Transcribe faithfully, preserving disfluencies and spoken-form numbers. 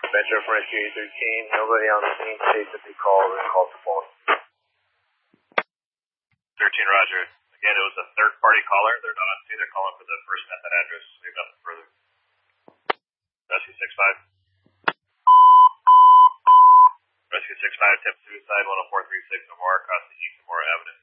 Metro from Rescue eight thirteen. Nobody on the scene states that they called and called the phone. thirteen, roger. Again, it was a third-party caller. They're not on scene. They're calling for the first method address. We have nothing further. Rescue six five. Rescue six five, attempt suicide, one oh four three six or more across the East Aurora Avenue.